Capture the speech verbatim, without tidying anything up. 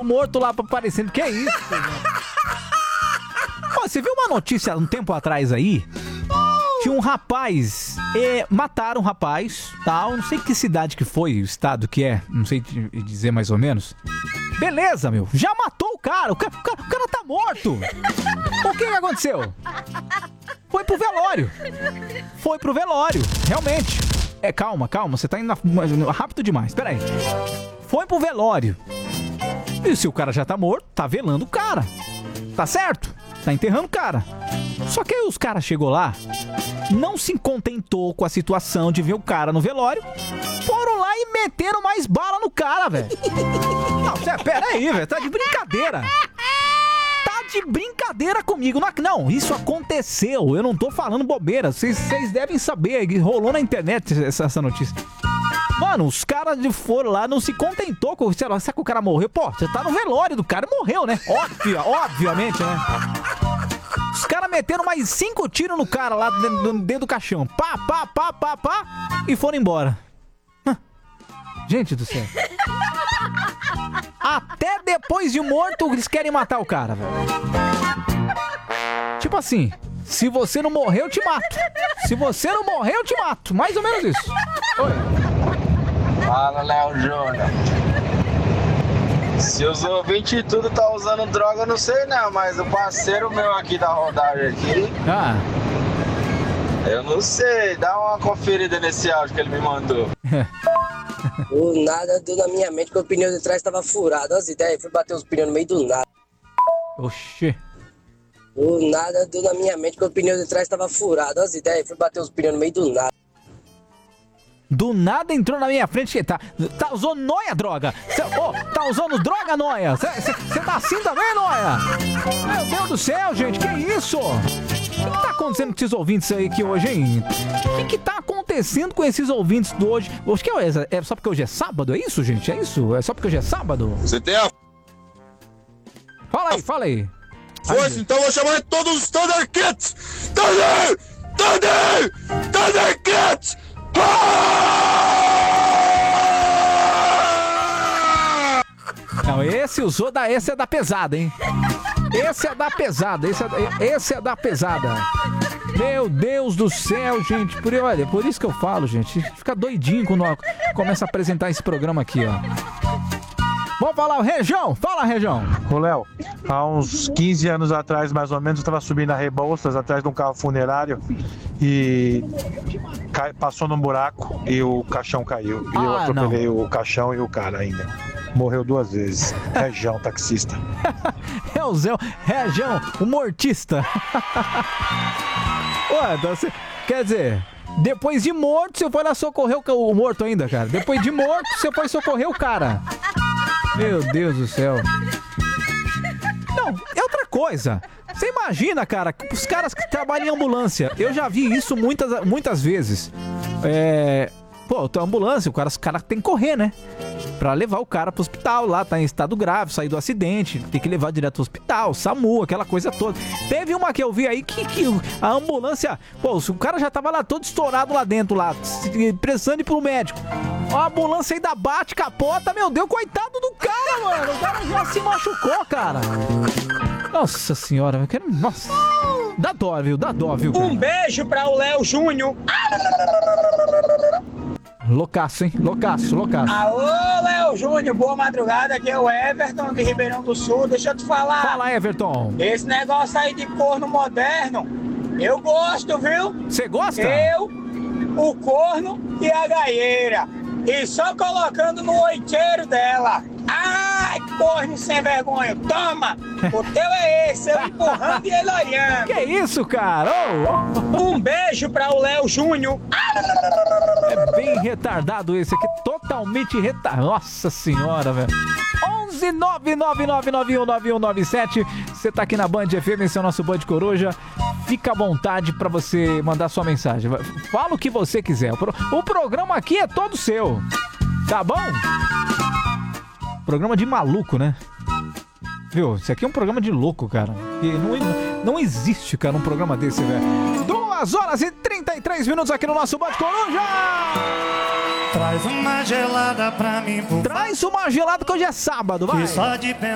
morto lá aparecendo. Que é isso? Pô, você viu uma notícia um tempo atrás aí? Tinha um rapaz, é, mataram um rapaz, tal, não sei que cidade que foi, o estado que é, não sei dizer mais ou menos. Beleza, meu, já matou o cara, o cara, o cara, o cara tá morto. O que que aconteceu? Foi pro velório. Foi pro velório, realmente. É, calma, calma, você tá indo na, rápido demais, pera aí. Foi pro velório. E se o cara já tá morto, tá velando o cara. Tá certo? Tá enterrando o cara. Só que aí os caras chegou lá, não se contentou com a situação de ver o cara no velório, foram lá e meteram mais bala no cara, velho. Não, cê, pera aí, velho, tá de brincadeira. Tá de brincadeira comigo. Não, não, isso aconteceu, eu não tô falando bobeira, vocês devem saber, rolou na internet essa, essa notícia. Mano, os caras foram lá, não se contentou com, sei lá, será que o cara morreu? Pô, você tá no velório do cara, morreu, né? Óbvio, obviamente, né? Os caras meteram mais cinco tiros no cara lá dentro, dentro do caixão. Pá, pá, pá, pá, pá. E foram embora. Gente do céu. Até depois de morto, eles querem matar o cara, velho. Tipo assim, se você não morrer, eu te mato. Se você não morrer, eu te mato. Mais ou menos isso. Oi. Fala, Léo Júnior. Se os ouvintes tudo tá usando droga, eu não sei não, mas o parceiro meu aqui da rodagem aqui, Ah. eu não sei, dá uma conferida nesse áudio que ele me mandou. O nada deu na minha mente que o pneu de trás tava furado, as ideias, fui bater os pneus no meio do nada. Oxê. O nada deu na minha mente que o pneu de trás tava furado, as ideias, fui bater os pneus no meio do nada. Do nada entrou na minha frente, tá, tá usando noia, droga? Cê, oh, tá usando droga, noia? Você tá assim também, noia? Meu Deus do céu, gente, que isso? O que tá acontecendo com esses ouvintes aí aqui hoje, hein? O que que tá acontecendo com esses ouvintes do hoje? Hoje que é, é só porque hoje é sábado, é isso, gente? É isso? É só porque hoje é sábado? Você tem a... Fala aí, fala aí. Força, então eu vou chamar todos os Thundercats! Thunder! Thunder! Thundercats! Não, esse usou da, esse é da pesada, hein? Esse é da pesada, esse é, esse é da pesada. Meu Deus do céu, gente. Por, olha, por isso que eu falo, gente. Fica doidinho quando começa a apresentar esse programa aqui, ó. Vamos falar, Região. Fala, Região. Ô, Léo, há uns quinze anos atrás, mais ou menos, eu tava subindo a Rebouças atrás de um carro funerário e cai, passou num buraco e o caixão caiu. E ah, eu atropelei não. o caixão e o cara ainda. Morreu duas vezes. Região, taxista. É o Zé, Região, o mortista. Ué, você, quer dizer, depois de morto, você foi lá socorrer o, o morto ainda, cara. Depois de morto, você foi socorrer o cara. Meu Deus do céu. Não, é outra coisa. Você imagina, cara, os caras que trabalham em ambulância. Eu já vi isso muitas, muitas vezes. É... Pô, a ambulância, o cara, os caras tem que correr, né? Pra levar o cara pro hospital, lá tá em estado grave, sair do acidente, tem que levar direto pro hospital, SAMU, aquela coisa toda. Teve uma que eu vi aí que, que a ambulância, pô, o cara já tava lá todo estourado lá dentro, lá, precisando ir pro médico. A ambulância ainda bate, capota, meu Deus, coitado do cara, mano, o cara já se machucou, cara. Nossa senhora, eu quero... Nossa, dá dó, viu, dá dó, viu, cara? Um beijo pra o Léo Júnior. Loucaço, hein? Loucaço, loucaço. Alô, Léo Júnior, boa madrugada, aqui é o Everton de Ribeirão do Sul. Deixa eu te falar. Fala, Everton. Esse negócio aí de corno moderno, eu gosto, viu? Você gosta? Eu, o corno e a gaieira. E só colocando no oiteiro dela. Ai, corno sem vergonha. Toma! O teu é esse, eu empurrando e ele olhando. Que isso, cara? Oh, oh. Um beijo pra o Léo Júnior. É bem retardado esse aqui, totalmente retardado. Nossa senhora, velho. onze nove nove nove nove um nove um nove sete. Você tá aqui na Band F M, esse é o nosso Band Coruja. Fica à vontade pra você mandar sua mensagem. Fala o que você quiser. O, pro... o programa aqui é todo seu. Tá bom? Programa de maluco, né? Viu? Isso aqui é um programa de louco, cara. E não, não existe, cara, um programa desse, velho. duas horas e trinta e três minutos aqui no nosso Band Coruja! Traz uma gelada pra mim, por Traz uma gelada que hoje é sábado, vai! só de